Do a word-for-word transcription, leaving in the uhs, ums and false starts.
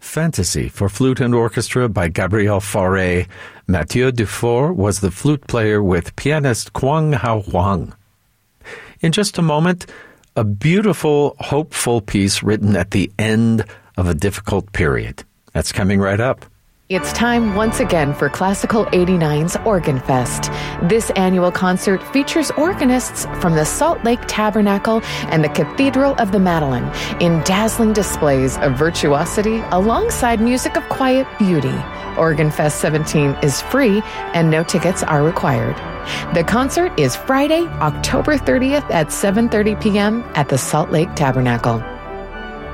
Fantasy for flute and orchestra by Gabriel Fauré. Mathieu Dufour was the flute player with pianist Kwang Hao Huang. In just a moment, a beautiful, hopeful piece written at the end of a difficult period. That's coming right up. It's time once again for Classical eighty-nine's Organ Fest. This annual concert features organists from the Salt Lake Tabernacle and the Cathedral of the Madeleine in dazzling displays of virtuosity alongside music of quiet beauty. Organ Fest seventeen is free and no tickets are required. The concert is Friday, October thirtieth at seven thirty p.m. at the Salt Lake Tabernacle.